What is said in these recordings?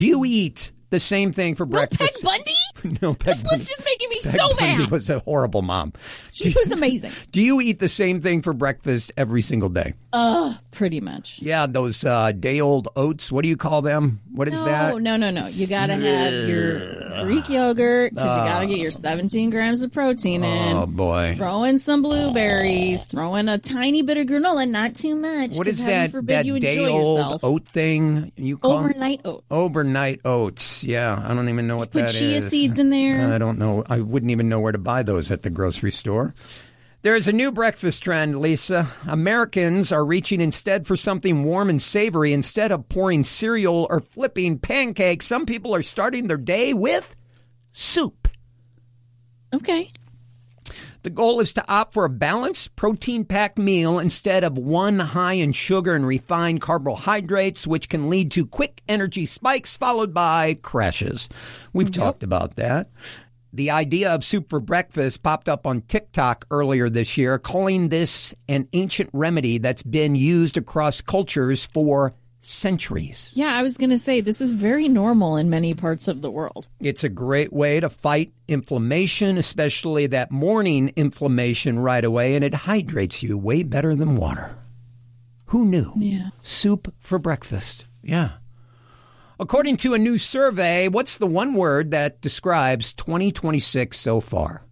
Do you eat the same thing for breakfast? Peg Bundy? No, Peg This Bundy. list is making me Peg so Bundy mad. was a horrible mom. She was amazing. Do you eat the same thing for breakfast every single day? Pretty much. Yeah, those day-old oats. What do you call them? What is that? No. You got to have your Greek yogurt because you got to get your 17 grams of protein in. Oh, boy. Throw in some blueberries. Throw in a tiny bit of granola, not too much. What is 'cause heaven that forbid you enjoy day-old yourself. oat thing you call Overnight oats. Overnight oats. Yeah, I don't even know what Put that is. chia seeds in there. I don't know. I wouldn't even know where to buy those at the grocery store. There's a new breakfast trend, Lisa. Americans are reaching instead for something warm and savory. Instead of pouring cereal or flipping pancakes, some people are starting their day with soup. Okay. The goal is to opt for a balanced, protein-packed meal instead of one high in sugar and refined carbohydrates, which can lead to quick energy spikes followed by crashes. We've talked about that. The idea of soup for breakfast popped up on TikTok earlier this year, calling this an ancient remedy that's been used across cultures for centuries. Yeah, I was going to say this is very normal in many parts of the world. It's a great way to fight inflammation, especially that morning inflammation right away, and it hydrates you way better than water. Who knew? Yeah. Soup for breakfast. Yeah. According to a new survey, what's the one word that describes 2026 so far?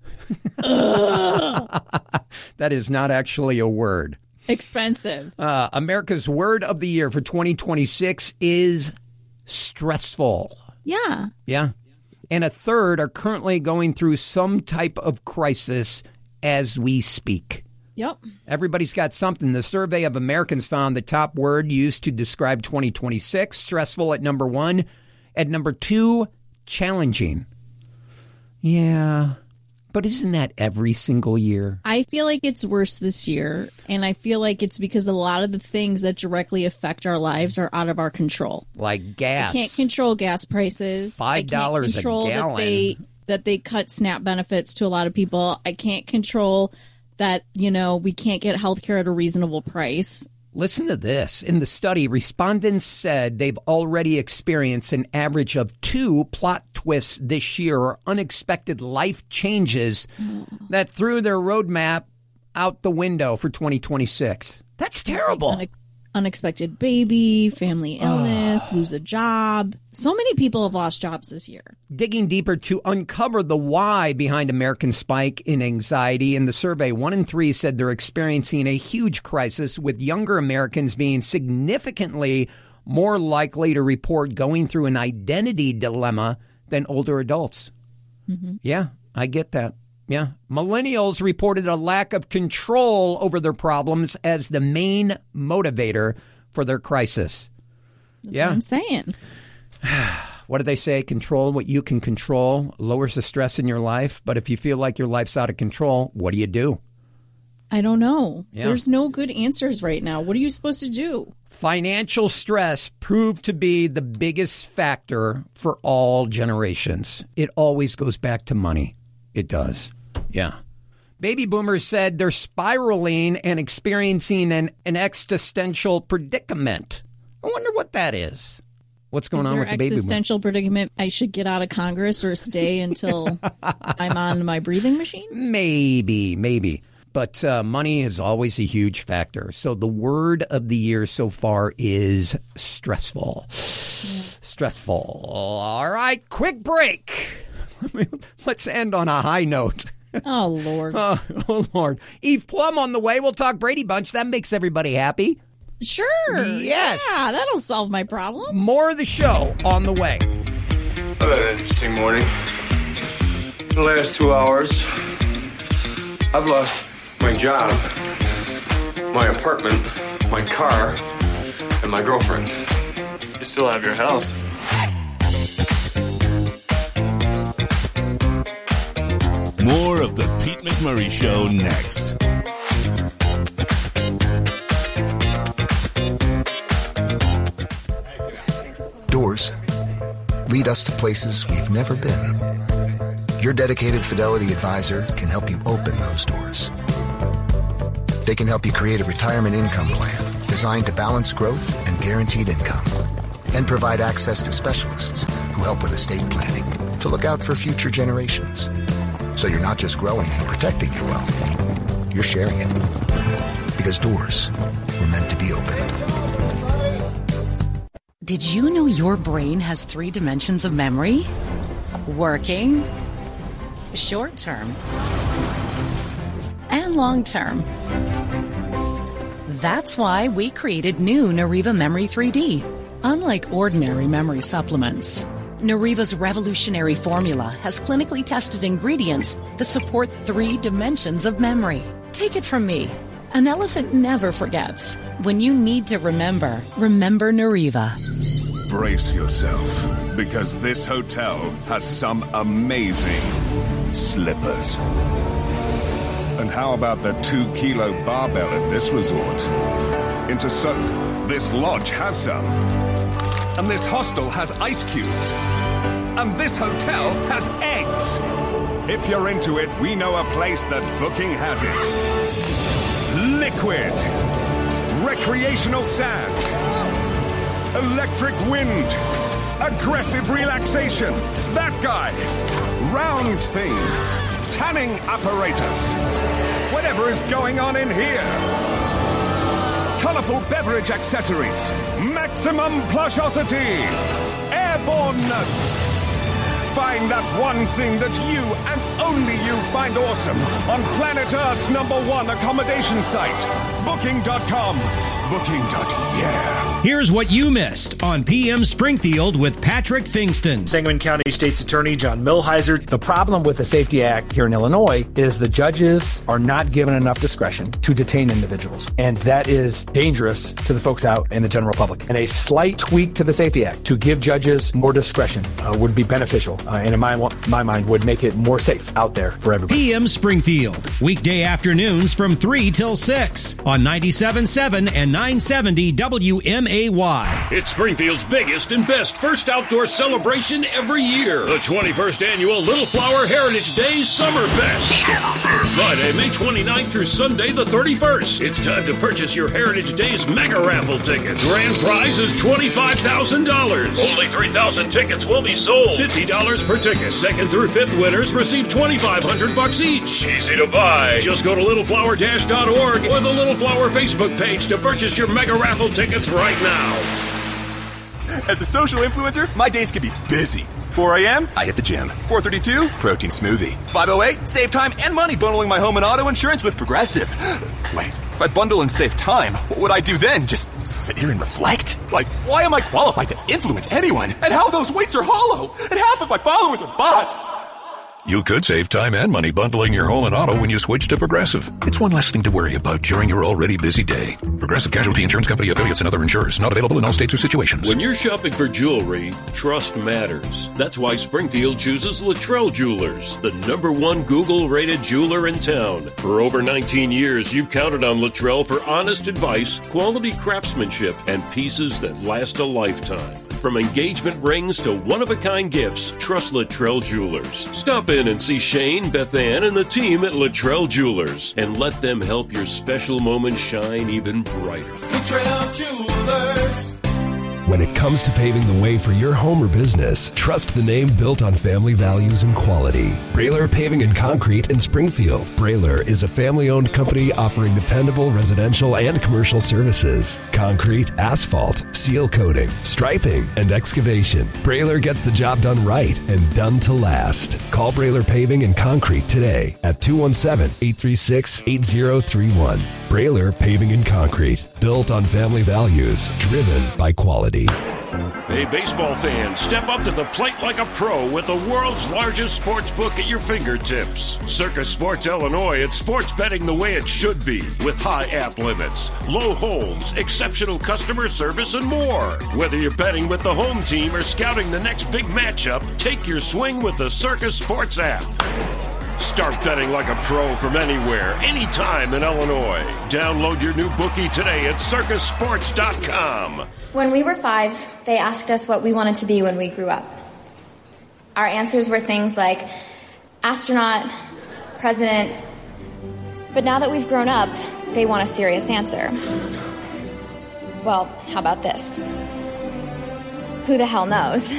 That is not actually a word. Expensive. America's word of the year for 2026 is stressful. Yeah. Yeah. And a third are currently going through some type of crisis as we speak. Yep. Everybody's got something. The survey of Americans found the top word used to describe 2026, stressful at number 1. At number 2, challenging. Yeah. But isn't that every single year? I feel like it's worse this year, and I feel like it's because a lot of the things that directly affect our lives are out of our control. Like gas. I can't control gas prices. $5 I can't control a gallon. That they cut SNAP benefits to a lot of people. I can't control that, we can't get health care at a reasonable price. Listen to this. In the study, respondents said they've already experienced an average of 2 plot twists this year or unexpected life changes that threw their roadmap out the window for 2026. That's terrible. Like unexpected baby, family illness, lose a job. So many people have lost jobs this year. Digging deeper to uncover the why behind American spike in anxiety, in the survey, 1 in 3 said they're experiencing a huge crisis, with younger Americans being significantly more likely to report going through an identity dilemma than older adults. Mm-hmm. Yeah, I get that. Yeah. Millennials reported a lack of control over their problems as the main motivator for their crisis. That's what I'm saying. What do they say? Control what you can control lowers the stress in your life. But if you feel like your life's out of control, what do? I don't know. Yeah. There's no good answers right now. What are you supposed to do? Financial stress proved to be the biggest factor for all generations. It always goes back to money. It does. Yeah. Baby boomers said they're spiraling and experiencing an existential predicament. I wonder what that is. What's going on with the baby boomers? Existential predicament? I should get out of Congress or stay until I'm on my breathing machine? Maybe. But money is always a huge factor. So the word of the year so far is stressful. Yeah. Stressful. All right, quick break. Let's end on a high note. Oh, Lord. Oh, Lord. Eve Plum on the way. We'll talk Brady Bunch. That makes everybody happy. Sure. Yes. Yeah, that'll solve my problems. More of the show on the way. I've had an interesting morning. The last 2 hours, I've lost my job, my apartment, my car, and my girlfriend. You still have your health. More of the Pete McMurray Show next. Doors lead us to places we've never been. Your dedicated Fidelity advisor can help you open those doors. They can help you create a retirement income plan designed to balance growth and guaranteed income. and provide access to specialists who help with estate planning to look out for future generations. So you're not just growing and protecting your wealth, you're sharing it. Because doors were meant to be opened. Did you know your brain has 3 dimensions of memory? Working, short term, and long term. That's why we created new Nariva Memory 3D. Unlike ordinary memory supplements, Nariva's revolutionary formula has clinically tested ingredients that support 3 dimensions of memory. Take it from me. An elephant never forgets. When you need to remember, remember Nariva. Brace yourself, because this hotel has some amazing slippers. And how about the 2-kilo barbell at this resort? Into soak, this lodge has some. And this hostel has ice cubes. And this hotel has eggs. If you're into it, we know a place that Booking has it. Liquid. Recreational sand. Electric wind. Aggressive relaxation. That guy. Round things. Tanning apparatus. Whatever is going on in here. Colorful beverage accessories. Maximum plushosity. Airborneness. Find that one thing that you and only you find awesome on planet Earth's #1 accommodation site, Booking.com. Booking.yeah. Here's what you missed on PM Springfield with Patrick Fingston. Sangamon County State's Attorney John Milhiser. The problem with the Safety Act here in Illinois is the judges are not given enough discretion to detain individuals. And that is dangerous to the folks out in the general public. And a slight tweak to the Safety Act to give judges more discretion would be beneficial. And in my mind would make it more safe out there for everybody. PM Springfield, weekday afternoons from 3 till 6 on 97.7 and 970 WMAY. It's Springfield's biggest and best first outdoor celebration every year. The 21st Annual Little Flower Heritage Days Summerfest. Friday, May 29th through Sunday, the 31st. It's time to purchase your Heritage Days mega raffle tickets. Grand prize is $25,000. Only 3,000 tickets will be sold. $50 per ticket. Second through fifth winners receive $2,500 each. Easy to buy. Just go to littleflower-org or the Little Flower Facebook page to purchase your mega raffle tickets right now. As a social influencer, my days can be busy. 4 a.m., I hit the gym. 4:32, protein smoothie. 5:08, save time and money bundling my home and auto insurance with Progressive. Wait, if I bundle and save time, what would I do then? Just sit here and reflect? Like, why am I qualified to influence anyone? And how those weights are hollow? And half of my followers are bots. You could save time and money bundling your home and auto when you switch to Progressive. It's one less thing to worry about during your already busy day. Progressive Casualty Insurance Company affiliates and other insurers. Not available in all states or situations. When you're shopping for jewelry, trust matters. That's why Springfield chooses Luttrell Jewelers, the #1 Google-rated jeweler in town. For over 19 years, you've counted on Luttrell for honest advice, quality craftsmanship, and pieces that last a lifetime. From engagement rings to one-of-a-kind gifts, trust Luttrell Jewelers. Stop in and see Shane, Beth Ann, and the team at Luttrell Jewelers, and let them help your special moment shine even brighter. Luttrell Jewelers. When it comes to paving the way for your home or business, trust the name built on family values and quality. Brailer Paving and Concrete in Springfield. Brailer is a family-owned company offering dependable residential and commercial services. Concrete, asphalt, seal coating, striping, and excavation. Brailer gets the job done right and done to last. Call Brailer Paving and Concrete today at 217-836-8031. Brailer Paving and Concrete. Built on family values, driven by quality. Hey, baseball fans, step up to the plate like a pro with the world's largest sports book at your fingertips. Circus Sports Illinois, it's sports betting the way it should be, with high app limits, low holds, exceptional customer service, and more. Whether you're betting with the home team or scouting the next big matchup, take your swing with the Circus Sports app. Start betting like a pro from anywhere, anytime in Illinois. Download your new bookie today at circusports.com. When we were 5, they asked us what we wanted to be when we grew up. Our answers were things like astronaut, president. But now that we've grown up, they want a serious answer. Well, how about this? Who the hell knows?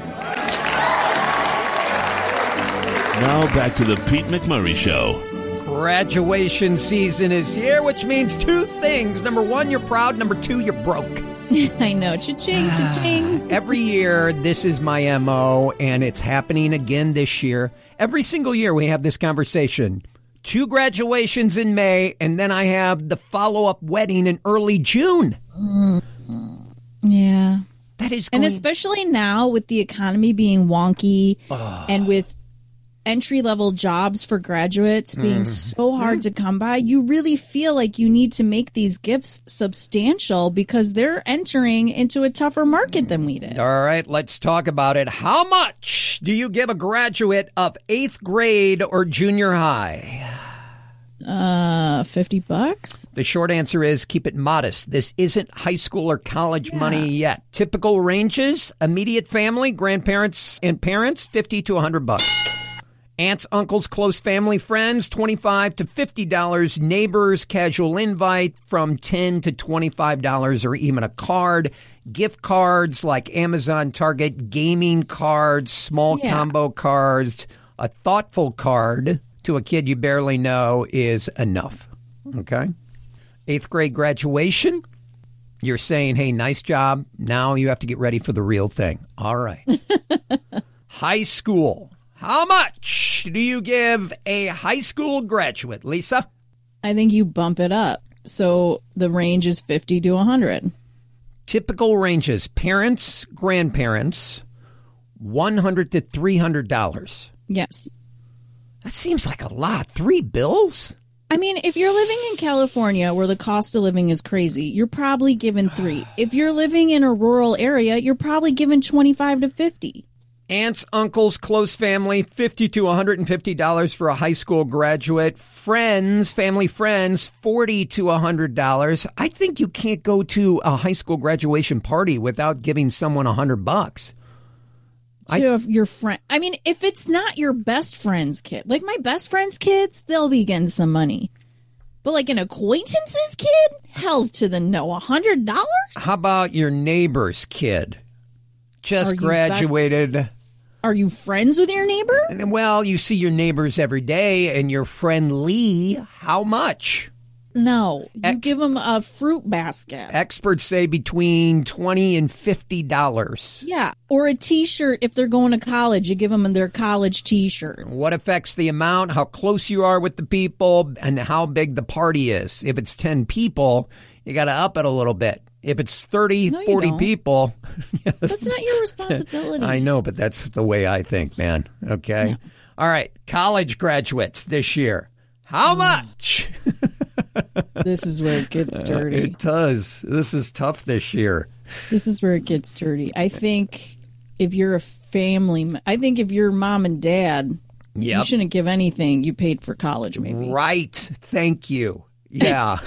Now back to the Pete McMurray Show. Graduation season is here, which means two things. Number one, you're proud. Number two, you're broke. I know. Cha-ching, cha-ching. Every year, this is my MO, and it's happening again this year. Every single year, we have this conversation. 2 graduations in May, and then I have the follow-up wedding in early June. Yeah. That is And especially now with the economy being wonky and with entry-level jobs for graduates being so hard to come by, you really feel like you need to make these gifts substantial because they're entering into a tougher market than we did. All right, let's talk about it. How much do you give a graduate of 8th grade or junior high? $50. The short answer is keep it modest. This isn't high school or college money yet. Typical ranges, immediate family, grandparents and parents, $50 to $100. Aunts, uncles, close family, friends, $25 to $50. Neighbors, casual invite, from $10 to $25 or even a card. Gift cards like Amazon, Target, gaming cards, small combo cards. A thoughtful card to a kid you barely know is enough. Okay? 8th grade graduation. You're saying, hey, nice job. Now you have to get ready for the real thing. All right. High school. How much do you give a high school graduate, Lisa? I think you bump it up. So the range is 50 to 100. Typical ranges, parents, grandparents, $100 to $300. Yes. That seems like a lot. 3 bills? I mean, if you're living in California where the cost of living is crazy, you're probably given 3. If you're living in a rural area, you're probably given 25 to 50. Aunts, uncles, close family, $50 to $150 for a high school graduate. Friends, family friends, $40 to $100. I think you can't go to a high school graduation party without giving someone $100. To your friend. I mean, if it's not your best friend's kid, like my best friend's kids, they'll be getting some money. But like an acquaintance's kid, hell's to the no. $100? How about your neighbor's kid? Just graduated. Are you friends with your neighbor? Well, you see your neighbors every day, and you're friendly. How much? No, you give them a fruit basket. Experts say between $20 and $50. Yeah, or a T-shirt if they're going to college. You give them their college T-shirt. What affects the amount, how close you are with the people, and how big the party is. If it's 10 people, you got to up it a little bit. If it's 30, 40 people. Yes. That's not your responsibility. I know, but that's the way I think, man. Okay. Yeah. All right. College graduates this year. How much? This is where it gets dirty. It does. This is tough this year. This is where it gets dirty. I think if you're a family, I think if you're mom and dad, you shouldn't give anything. You paid for college, maybe. Right. Thank you. Yeah.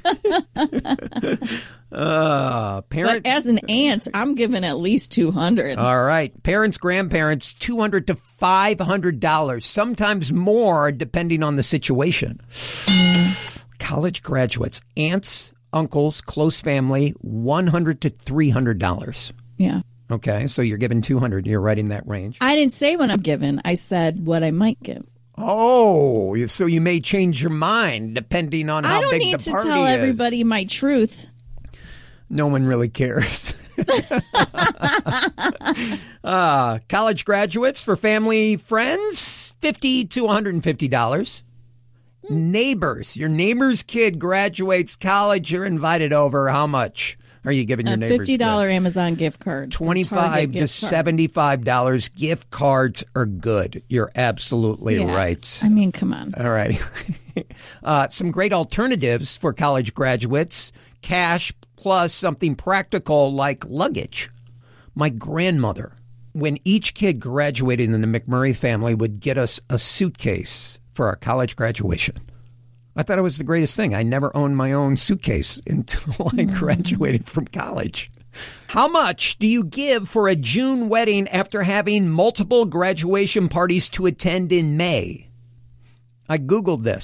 But as an aunt, I'm giving at least $200. All right. Parents, grandparents, $200 to $500, sometimes more depending on the situation. College graduates, aunts, uncles, close family, $100 to $300. Yeah. Okay, so you're giving $200. You're right in that range. I didn't say what I'm giving. I said what I might give. Oh, so you may change your mind depending on how big the party is. I don't need to tell everybody my truth. No one really cares. College graduates for family friends, $50 to $150. Neighbors, your neighbor's kid graduates college, you're invited over. How much are you giving your neighbor's $50 kid? Amazon gift card. $25 to $75. Gift cards are good. You're absolutely right. I mean, come on. All right. Some great alternatives for college graduates. Cash plus something practical like luggage. My grandmother, when each kid graduated in the McMurray family, would get us a suitcase for our college graduation. I thought it was the greatest thing. I never owned my own suitcase until I graduated from college. How much do you give for a June wedding after having multiple graduation parties to attend in May? I Googled this.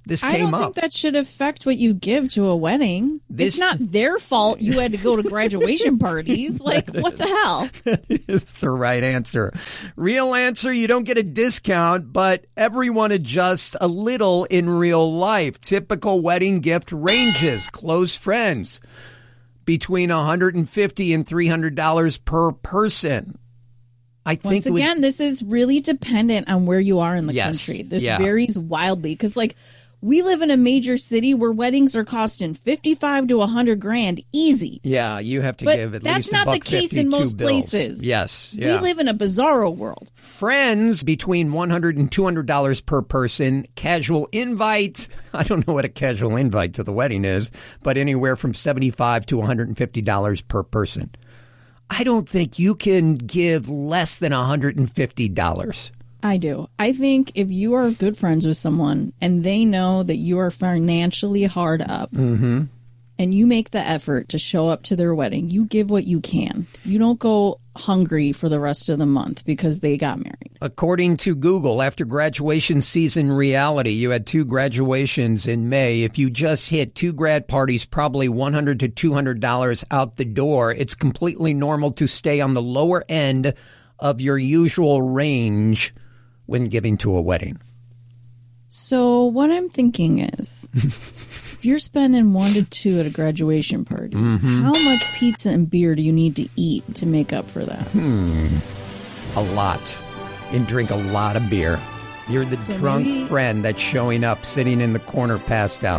This I came don't up. think that should affect what you give to a wedding. It's not their fault you had to go to graduation parties. Like, what the hell? It's the right answer. Real answer, you don't get a discount, but everyone adjusts a little in real life. Typical wedding gift ranges. Close friends, between $150 and $300 per person. I think Once again, this is really dependent on where you are in the country. This varies wildly because, like, we live in a major city where weddings are costing $55 to $100 easy. Yeah, you have to give at that's least not the $1.52 case in most bills. places. Yes, We live in a bizarro world. Friends, between $100 and $200 per person. Casual invite, I don't know what a casual invite to the wedding is, but anywhere from $75 to $150 per person. I don't think you can give less than $150. I do. I think if you are good friends with someone and they know that you are financially hard up and you make the effort to show up to their wedding, you give what you can. You don't go hungry for the rest of the month because they got married. According to Google, after graduation season reality, you had 2 graduations in May. If you just hit 2 grad parties, probably $100 to $200 out the door. It's completely normal to stay on the lower end of your usual range when giving to a wedding. So what I'm thinking is, if you're spending $1 to $2 at a graduation party, how much pizza and beer do you need to eat to make up for that? A lot. And drink a lot of beer. You're the drunk friend that's showing up, sitting in the corner, passed out.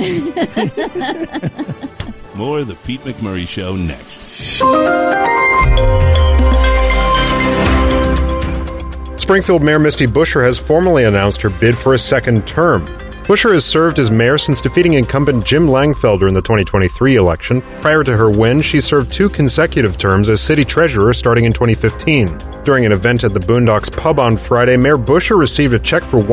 More of the Pete McMurray Show next. Springfield Mayor Misty Buscher has formally announced her bid for a second term. Buscher has served as mayor since defeating incumbent Jim Langfelder in the 2023 election. Prior to her win, she served 2 consecutive terms as city treasurer starting in 2015. During an event at the Boondocks Pub on Friday, Mayor Buscher received a check for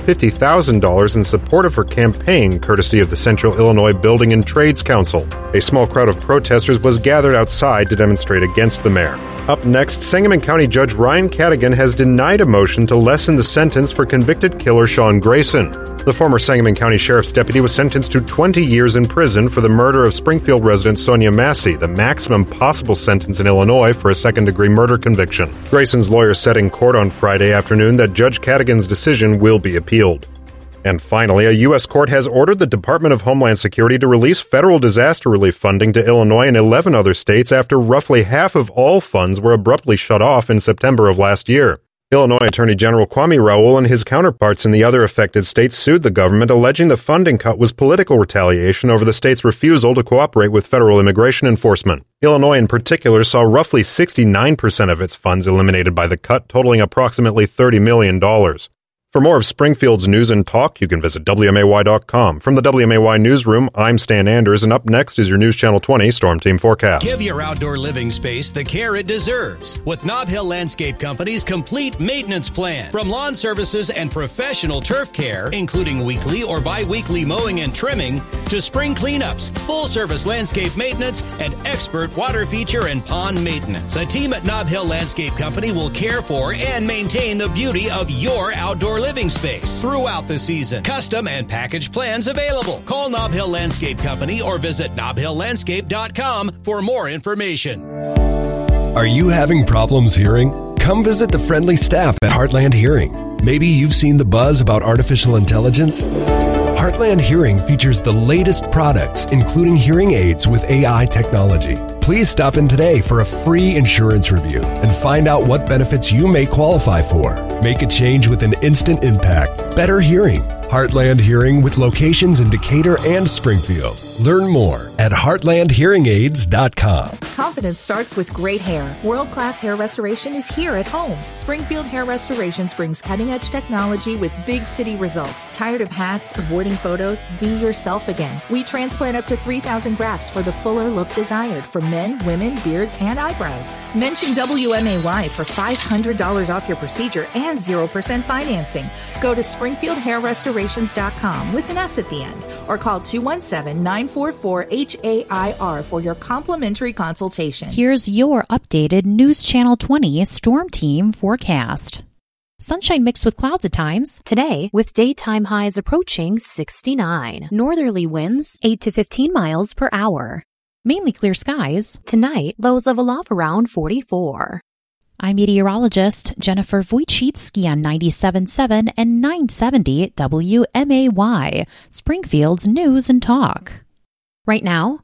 $150,000 in support of her campaign, courtesy of the Central Illinois Building and Trades Council. A small crowd of protesters was gathered outside to demonstrate against the mayor. Up next, Sangamon County Judge Ryan Cadigan has denied a motion to lessen the sentence for convicted killer Sean Grayson. The former Sangamon County Sheriff's deputy was sentenced to 20 years in prison for the murder of Springfield resident Sonia Massey, the maximum possible sentence in Illinois for a second-degree murder conviction. Grayson's lawyer said in court on Friday afternoon that Judge Cadigan's decision will be appealed. And finally, a U.S. court has ordered the Department of Homeland Security to release federal disaster relief funding to Illinois and 11 other states after roughly half of all funds were abruptly shut off in September of last year. Illinois Attorney General Kwame Raoul and his counterparts in the other affected states sued the government, alleging the funding cut was political retaliation over the state's refusal to cooperate with federal immigration enforcement. Illinois in particular saw roughly 69% of its funds eliminated by the cut, totaling approximately $30 million. For more of Springfield's news and talk, you can visit WMAY.com. From the WMAY newsroom, I'm Stan Anders, and up next is your News Channel 20 Storm Team Forecast. Give your outdoor living space the care it deserves with Nob Hill Landscape Company's complete maintenance plan. From lawn services and professional turf care, including weekly or bi-weekly mowing and trimming, to spring cleanups, full-service landscape maintenance, and expert water feature and pond maintenance. The team at Nob Hill Landscape Company will care for and maintain the beauty of your outdoor living space throughout the season. Custom and package plans available. Call Nob Hill Landscape Company or visit nobhilllandscape.com for more information. Are you having problems hearing? Come visit the friendly staff at Heartland Hearing. Maybe you've seen the buzz about artificial intelligence. Heartland Hearing features the latest products, including hearing aids with AI technology. Please stop in today for a free insurance review and find out what benefits you may qualify for. Make a change with an instant impact. Better hearing. Heartland Hearing with locations in Decatur and Springfield. Learn more at heartlandhearingaids.com. Confidence starts with great hair. World-class hair restoration is here at home. Springfield Hair Restorations brings cutting-edge technology with big city results. Tired of hats, avoiding photos? Be yourself again. We transplant up to 3,000 grafts for the fuller look desired for men, women, beards, and eyebrows. Mention WMAY for $500 off your procedure and 0% financing. Go to SpringfieldHairRestorations.com with an S at the end or call 217-944-HAIR for your complimentary consultation. Here's your updated News Channel 20 Storm Team forecast. Sunshine mixed with clouds at times. Today, with daytime highs approaching 69. Northerly winds 8 to 15 miles per hour. Mainly clear skies. Tonight, lows level off around 44. I'm meteorologist Jennifer Wojcicki on 97.7 and 970 WMAY, Springfield's News and Talk. Right now,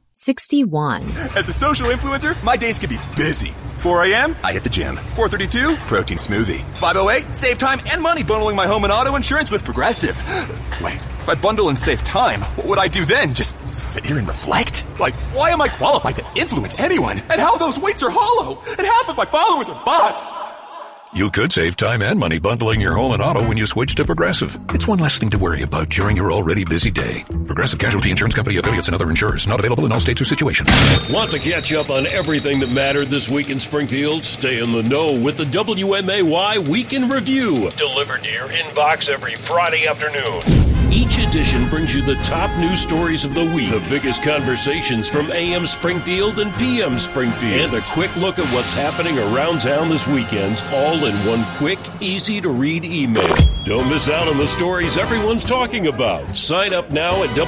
61. As a social influencer, my days can be busy. 4 a.m., I hit the gym. 4:32, protein smoothie. 5:08, save time and money bundling my home and auto insurance with Progressive. Wait, if I bundle and save time, what would I do then? Just sit here and reflect? Like, why am I qualified to influence anyone? And how those weights are hollow? And half of my followers are bots. You could save time and money bundling your home and auto when you switch to Progressive. It's one less thing to worry about during your already busy day. Progressive Casualty Insurance Company, affiliates, and other insurers. Not available in all states or situations. Want to catch up on everything that mattered this week in Springfield? Stay in the know with the WMAY Week in Review. Delivered to your inbox every Friday afternoon. Each edition brings you the top news stories of the week, the biggest conversations from AM Springfield and PM Springfield, and a quick look at what's happening around town this weekend, all in one quick, easy-to-read email. Don't miss out on the stories everyone's talking about. Sign up now at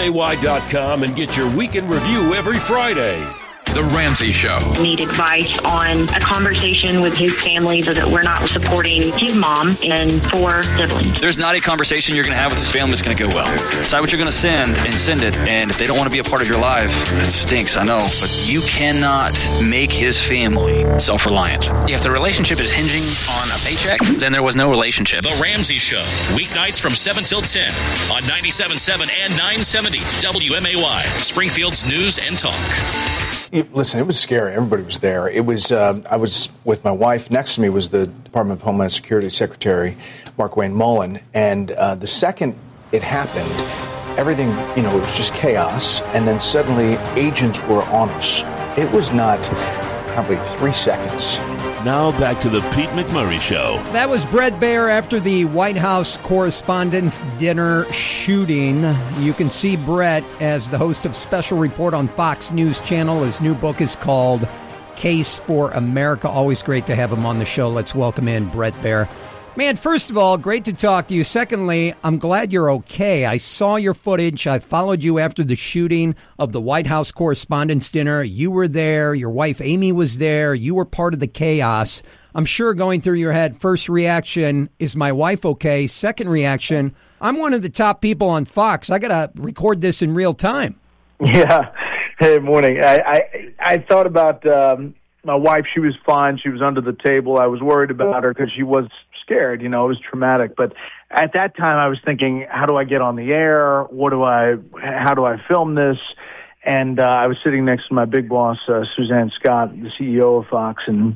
WMAY.com and get your Week in Review every Friday. The Ramsey Show. Need advice on a conversation with his family so that we're not supporting his mom and 4 siblings. There's not a conversation you're going to have with his family that's going to go well. Decide what you're going to send and send it. And if they don't want to be a part of your life, it stinks, I know. But you cannot make his family self-reliant. If the relationship is hinging on a paycheck, then there was no relationship. The Ramsey Show. Weeknights from 7 till 10 on 97.7 and 970 WMAY. Springfield's News and Talk. Listen, it was scary. Everybody was there. It was. I was with my wife. Next to me was the Department of Homeland Security Secretary, Markwayne Mullin. And the second it happened, everything, it was just chaos. And then suddenly agents were on us. It was not probably 3 seconds. Now back to the Pete McMurray Show. That was Brett Baer after the White House Correspondents' Dinner shooting. You can see Brett as the host of Special Report on Fox News Channel. His new book is called Case for America. Always great to have him on the show. Let's welcome in Brett Baer. Man, first of all, great to talk to you. Secondly, I'm glad you're okay. I saw your footage. I followed you after the shooting of the White House Correspondents' Dinner. You were there. Your wife, Amy, was there. You were part of the chaos. I'm sure going through your head, first reaction, is my wife okay? Second reaction, I'm one of the top people on Fox. I got to record this in real time. Yeah. Hey, morning. I thought about my wife. She was fine. She was under the table. I was worried about her because she was scared. It was traumatic. But at that time, I was thinking, how do I get on the air? How do I film this? And I was sitting next to my big boss, Suzanne Scott, the CEO of Fox, and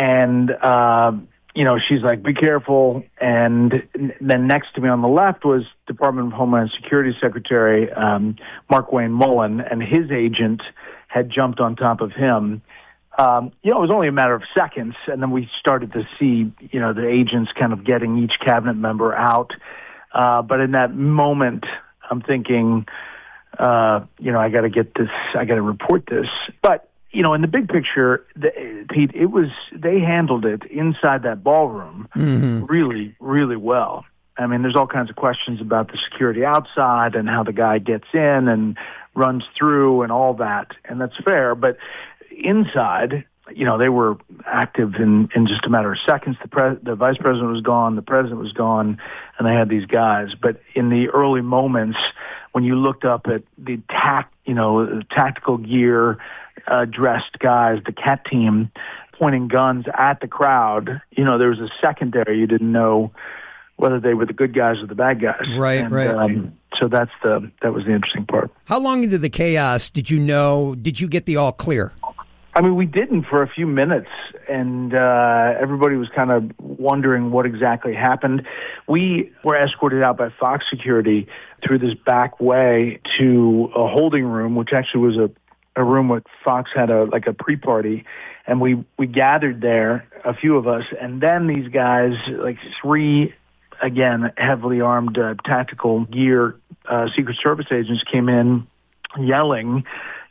she's like, be careful. And then next to me on the left was Department of Homeland Security Secretary Markwayne Mullin, and his agent had jumped on top of him. It was only a matter of seconds, and then we started to see, the agents kind of getting each cabinet member out. But in that moment, I'm thinking, I got to get this, I got to report this. But, in the big picture, Pete, they handled it inside that ballroom really, really well. I mean, there's all kinds of questions about the security outside and how the guy gets in and runs through and all that, and that's fair. But inside, they were active in just a matter of seconds. The vice president was gone, the president was gone, and they had these guys. But in the early moments, when you looked up at the tactical gear, dressed guys, the CAT team, pointing guns at the crowd, there was a second there. You didn't know whether they were the good guys or the bad guys. Right. So that was the interesting part. How long into the chaos did you get the all clear? I mean, we didn't for a few minutes, and everybody was kind of wondering what exactly happened. We were escorted out by Fox security through this back way to a holding room, which actually was a room where Fox had a pre-party, and we gathered there, a few of us, and then these guys, like 3, again, heavily armed tactical gear Secret Service agents came in yelling,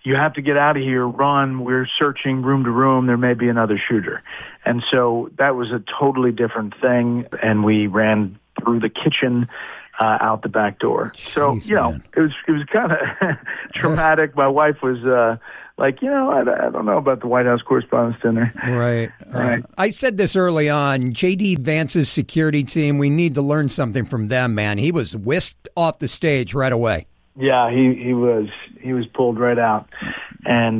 you have to get out of here, run, we're searching room to room, there may be another shooter. And so that was a totally different thing, and we ran through the kitchen out the back door. So, you know, it was kind of traumatic. My wife was like, you know, I don't know about the White House Correspondents' Dinner. Right. I said this early on. J.D. Vance's security team, we need to learn something from them, man. He was whisked off the stage right away. Yeah, he was pulled right out. And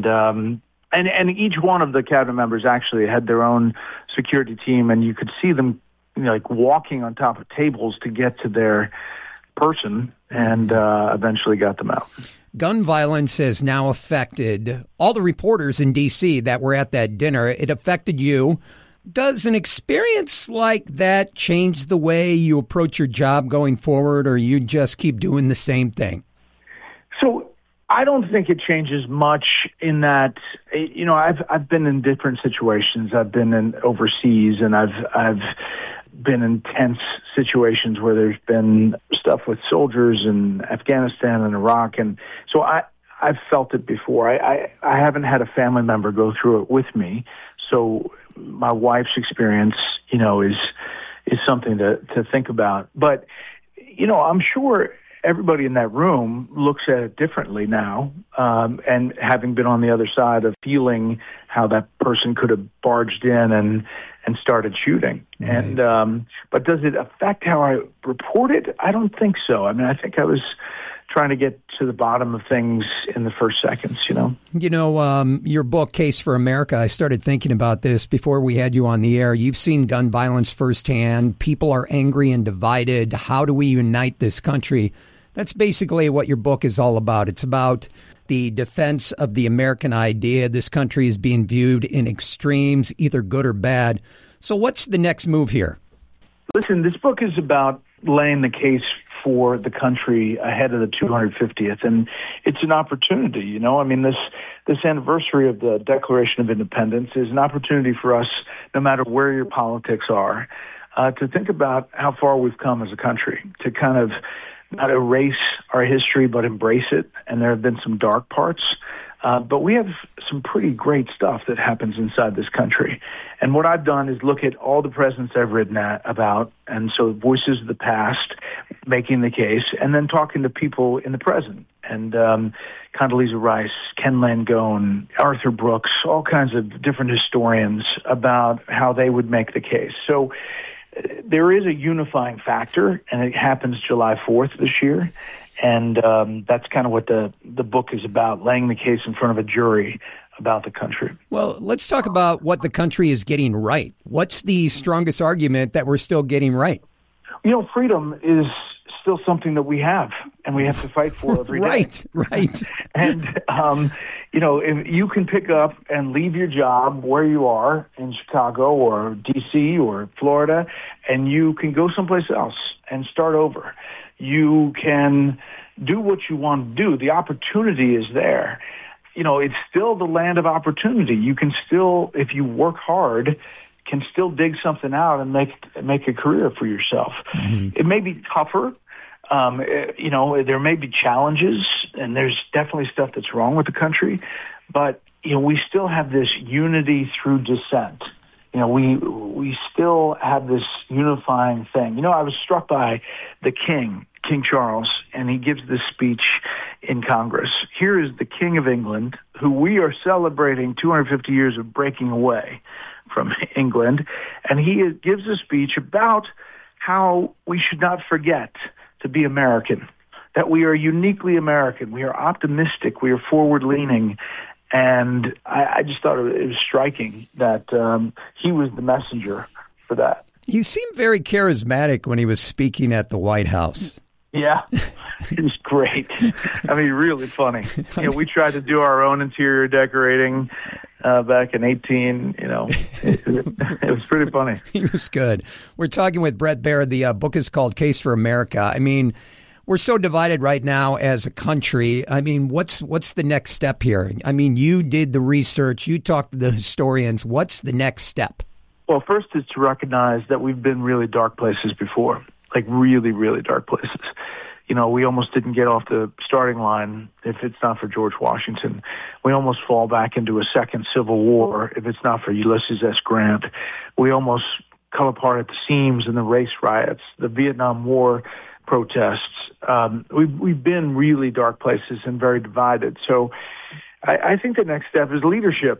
each one of the cabinet members actually had their own security team, and you could see them, you know, like walking on top of tables to get to their person, and eventually got them out. Gun violence has now affected all the reporters in D.C. that were at that dinner. It affected you. Does an experience like that change the way you approach your job going forward, or you just keep doing the same thing? So I don't think it changes much in that, you know, I've been in different situations. I've been in overseas, and I've been in tense situations where there's been stuff with soldiers in Afghanistan and Iraq. And so I've felt it before. I haven't had a family member go through it with me. So my wife's experience, you know, is something to think about. But, you know, I'm sure everybody in that room looks at it differently now, and having been on the other side of feeling how that person could have barged in and started shooting. Right. And but does it affect how I report it? I don't think so. I mean, I think I was trying to get to the bottom of things in the first seconds, you know? You know, your book, Case for America, I started thinking about this before we had you on the air. You've seen gun violence firsthand. People are angry and divided. How do we unite this country? That's basically what your book is all about. It's about the defense of the American idea. This country is being viewed in extremes, either good or bad. So what's the next move here? Listen, this book is about laying the case for the country ahead of the 250th, and it's an opportunity, you know. I mean, this anniversary of the Declaration of Independence is an opportunity for us, no matter where your politics are, to think about how far we've come as a country, to kind of not erase our history, but embrace it. And there have been some dark parts, but we have some pretty great stuff that happens inside this country. And what I've done is look at all the presidents I've written about, and so voices of the past, making the case, and then talking to people in the present. And Condoleezza Rice, Ken Langone, Arthur Brooks, all kinds of different historians about how they would make the case. So there is a unifying factor, and it happens July 4th this year. And that's kind of what the book is about, laying the case in front of a jury about the country. Well, let's talk about what the country is getting right. What's the strongest argument that we're still getting right? You know, freedom is still something that we have, and we have to fight for every day. Right. And, you know, if you can pick up and leave your job where you are in Chicago or D.C. or Florida, and you can go someplace else and start over. You can do what you want to do. The opportunity is there. You know, it's still the land of opportunity. You can still, if you work hard, can still dig something out and make a career for yourself. Mm-hmm. It may be tougher. You know, there may be challenges, and there's definitely stuff that's wrong with the country, but, you know, we still have this unity through dissent. You know, we still have this unifying thing. You know, I was struck by the King Charles, and he gives this speech in Congress. Here is the King of England, who we are celebrating 250 years of breaking away from England, and he gives a speech about how we should not forget to be American, that we are uniquely American. We are optimistic. We are forward-leaning. And I just thought it was striking that he was the messenger for that. He seemed very charismatic when he was speaking at the White House. Yeah, it was great. I mean, really funny. You know, we tried to do our own interior decorating back in 2018. You know, it was pretty funny. He was good. We're talking with Bret Baier. The book is called Case for America. I mean, we're so divided right now as a country. I mean, what's the next step here? I mean, you did the research. You talked to the historians. What's the next step? Well, first is to recognize that we've been really dark places before, like really, really dark places. we almost didn't get off the starting line if it's not for George Washington. We almost fall back into a second Civil War if it's not for Ulysses S. Grant. We almost come apart at the seams in the race riots, the Vietnam War protests. We've been really dark places and very divided. So I think the next step is leadership,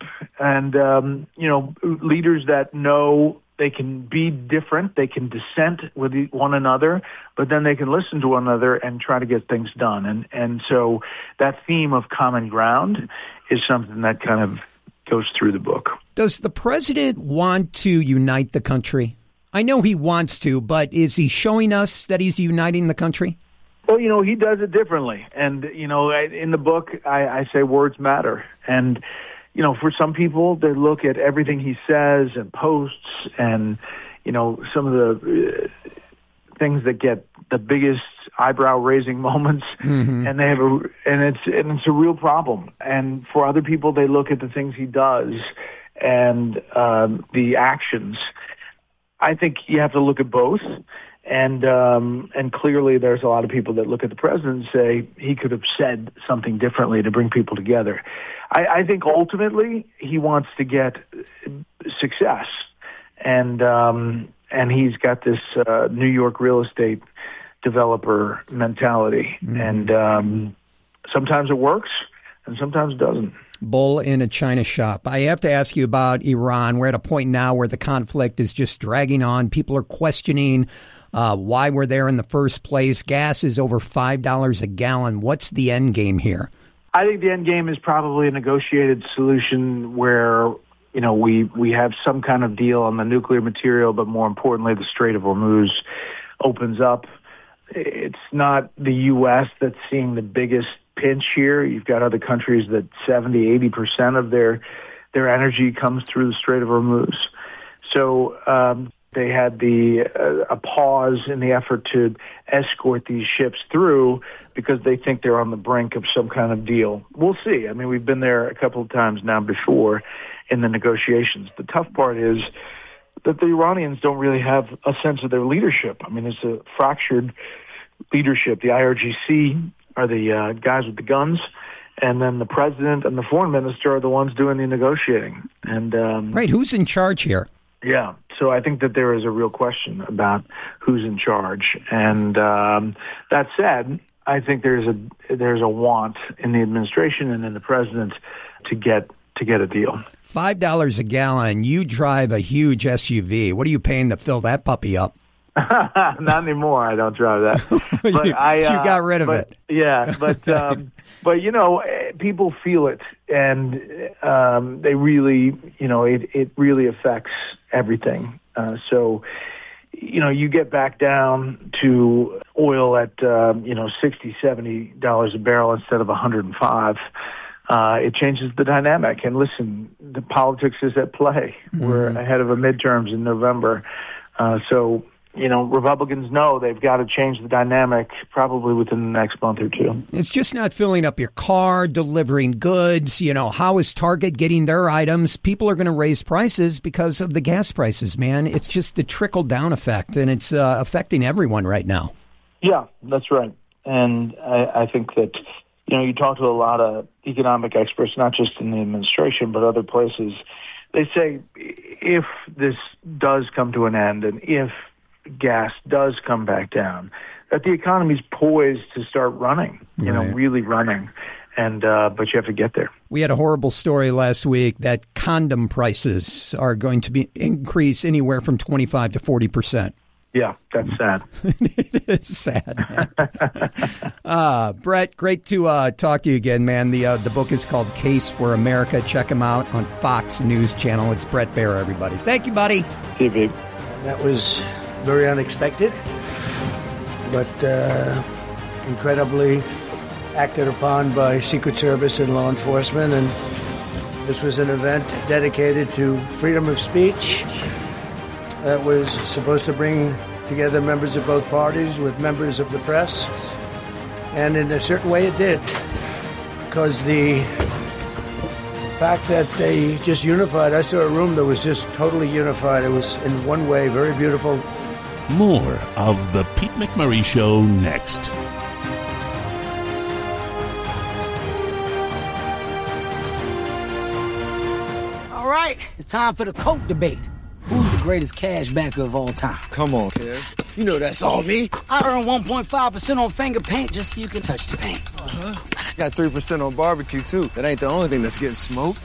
and leaders that know they can be different, they can dissent with one another, but then they can listen to one another and try to get things done. And so that theme of common ground is something that kind of goes through the book. Does the president want to unite the country? I know he wants to, but is he showing us that he's uniting the country? Well, he does it differently. And, in the book, I say words matter. And, for some people, they look at everything he says and posts and, some of the things that get the biggest eyebrow-raising moments, and they have it's a real problem. And for other people, they look at the things he does and the actions. I think you have to look at both. And clearly there's a lot of people that look at the president and say he could have said something differently to bring people together. I think ultimately he wants to get success. And he's got this New York real estate developer mentality. And sometimes it works and sometimes it doesn't. Bull in a china shop. I have to ask you about Iran. We're at a point now where the conflict is just dragging on. People are questioning why we're there in the first place. Gas is over $5 a gallon. What's the end game here? I think the end game is probably a negotiated solution where, we have some kind of deal on the nuclear material, but more importantly, the Strait of Hormuz opens up. It's not the U.S. that's seeing the biggest pinch here. You've got other countries that 70-80% of their energy comes through the Strait of Hormuz. So they had a pause in the effort to escort these ships through because they think they're on the brink of some kind of deal. We'll see. I mean, we've been there a couple of times now before in the negotiations. The tough part is that the Iranians don't really have a sense of their leadership. I mean, it's a fractured leadership. The IRGC are the guys with the guns, and then the president and the foreign minister are the ones doing the negotiating. And right, who's in charge here? Yeah, so I think that there is a real question about who's in charge. And that said, I think there's a want in the administration and in the president to get a deal. $5 a gallon. You drive a huge SUV. What are you paying to fill that puppy up? Not anymore. I don't drive that. But you got rid of it. Yeah, but people feel it, and they really, it really affects everything. So, you get back down to oil at $60-$70 a barrel instead of $105. It changes the dynamic. And listen, the politics is at play. We're ahead of the midterms in November. So, Republicans know they've got to change the dynamic probably within the next month or two. It's just not filling up your car, delivering goods. How is Target getting their items? People are going to raise prices because of the gas prices, man. It's just the trickle-down effect, and it's affecting everyone right now. Yeah, that's right. And I think that, you talk to a lot of economic experts, not just in the administration, but other places. They say if this does come to an end and if gas does come back down, that the economy's poised to start running, really running. And but you have to get there. We had a horrible story last week that condom prices are going to increase anywhere from 25 to 40%. Yeah, that's sad. It is sad, man. Brett, great to talk to you again, man. The book is called Case for America. Check him out on Fox News Channel. It's Bret Baier, everybody. Thank you, buddy. See you, babe. That was very unexpected, but incredibly acted upon by Secret Service and law enforcement. And this was an event dedicated to freedom of speech that was supposed to bring together members of both parties with members of the press. And in a certain way it did, because the fact that they just unified, I saw a room that was just totally unified. It was in one way very beautiful. More of the Pete McMurray Show next. It's time for the GOAT debate. Who's the greatest cash backer of all time? Come on, Kev. You know that's all me. I earn 1.5% on finger paint just so you can touch the paint. I got 3% on barbecue, too. That ain't the only thing that's getting smoked.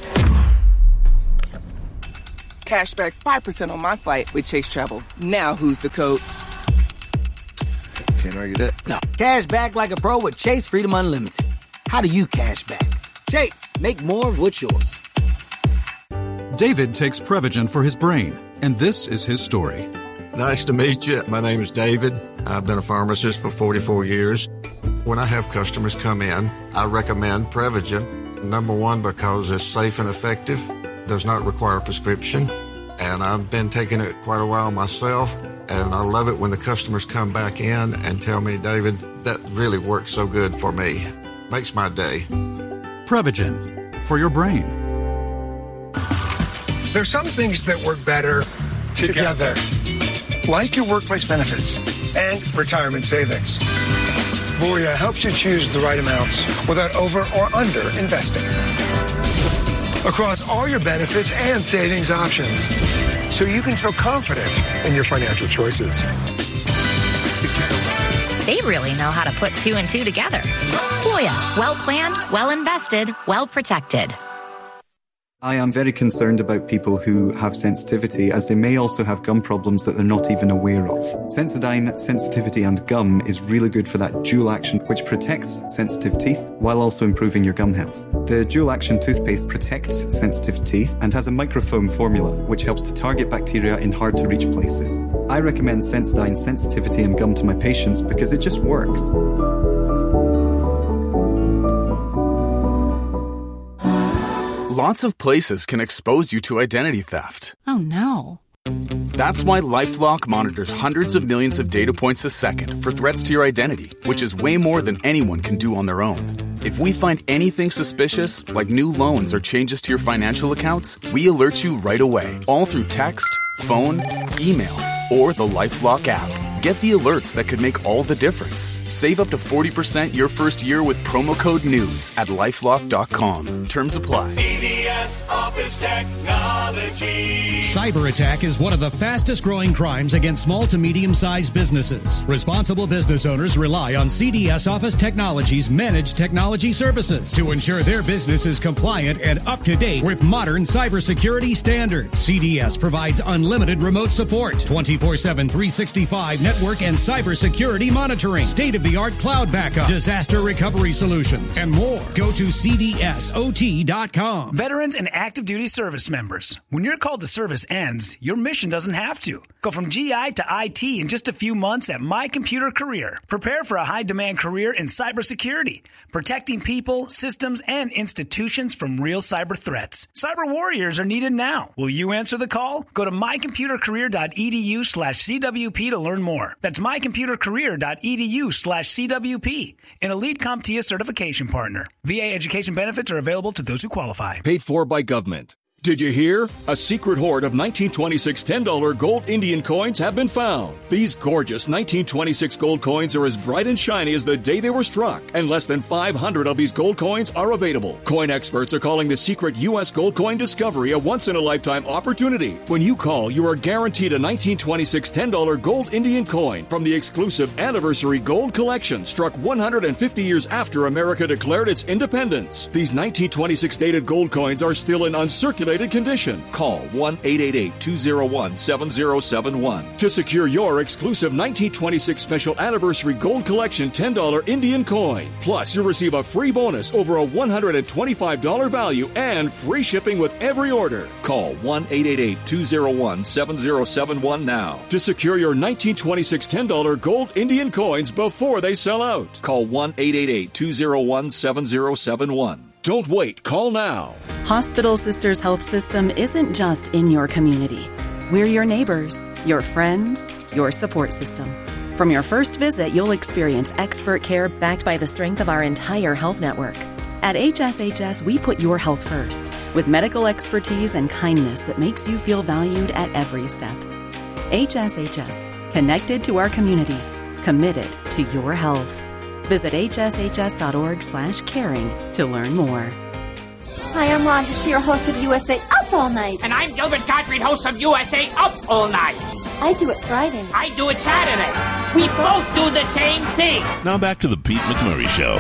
Cashback 5% on my flight with Chase Travel. Now who's the GOAT? Can't argue that. No. Cash back like a pro with Chase Freedom Unlimited. How do you cash back? Chase, make more of what's yours. David takes Prevagen for his brain, and this is his story. Nice to meet you. My name is David. I've been a pharmacist for 44 years. When I have customers come in, I recommend Prevagen. Number one, because it's safe and effective, does not require a prescription, and I've been taking it quite a while myself, and I love it when the customers come back in and tell me, David, that really works so good for me. Makes my day. Prevagen, for your brain. There's some things that work better together, like your workplace benefits and retirement savings. Voya helps you choose the right amounts without over or under investing across all your benefits and savings options, so you can feel confident in your financial choices. They really know how to put two and two together. Voya, well planned, well invested, well protected. I am very concerned about people who have sensitivity, as they may also have gum problems that they're not even aware of. Sensodyne Sensitivity and Gum is really good for that dual action, which protects sensitive teeth while also improving your gum health. The dual action toothpaste protects sensitive teeth and has a microfoam formula, which helps to target bacteria in hard to reach places. I recommend Sensodyne Sensitivity and Gum to my patients because it just works. Lots of places can expose you to identity theft. Oh, no. That's why LifeLock monitors hundreds of millions of data points a second for threats to your identity, which is way more than anyone can do on their own. If we find anything suspicious, like new loans or changes to your financial accounts, we alert you right away, all through text, phone, email, or the LifeLock app. Get the alerts that could make all the difference. Save up to 40% your first year with promo code NEWS at LifeLock.com. Terms apply. CDS Office Technology. Cyber attack is one of the fastest growing crimes against small to medium-sized businesses. Responsible business owners rely on CDS Office Technology's managed technology services to ensure their business is compliant and up to date with modern cybersecurity standards. CDS provides unlimited remote support, 24/7, 365 network and cybersecurity monitoring, state-of-the-art cloud backup, disaster recovery solutions, and more. Go to CDSOT.com. Veterans and active duty service members, when your call to service ends, your mission doesn't have to. Go from GI to IT in just a few months at My Computer Career. Prepare for a high-demand career in cybersecurity, protecting people, systems, and institutions from real cyber threats. Cyber warriors are needed now. Will you answer the call? Go to mycomputercareer.edu/CWP to learn more. That's mycomputercareer.edu/CWP, an elite CompTIA certification partner. VA education benefits are available to those who qualify. Paid for by government. Did you hear? A secret hoard of 1926 $10 gold Indian coins have been found. These gorgeous 1926 gold coins are as bright and shiny as the day they were struck, and less than 500 of these gold coins are available. Coin experts are calling the secret U.S. gold coin discovery a once-in-a-lifetime opportunity. When you call, you are guaranteed a 1926 $10 gold Indian coin from the exclusive Anniversary Gold Collection, struck 150 years after America declared its independence. These 1926 dated gold coins are still in uncirculated condition. Call 1-888-201-7071 to secure your exclusive 1926 Special Anniversary Gold Collection $10 Indian coin. Plus, you'll receive a free bonus over a $125 value and free shipping with every order. Call 1-888-201-7071 now to secure your 1926 $10 gold Indian coins before they sell out. Call 1-888-201-7071. Don't wait. Call now. Hospital Sisters Health System isn't just in your community. We're your neighbors, your friends, your support system. From your first visit, you'll experience expert care backed by the strength of our entire health network. At HSHS, we put your health first with medical expertise and kindness that makes you feel valued at every step. HSHS, connected to our community, committed to your health. Visit hshs.org/caring to learn more. Hi, I'm Ron Bashir, host of USA Up Up All Night. And I'm Gilbert Gottfried, host of USA Up All Night. I do it Friday. I do it Saturday. We both do the same thing. Now back to the Pete McMurray Show.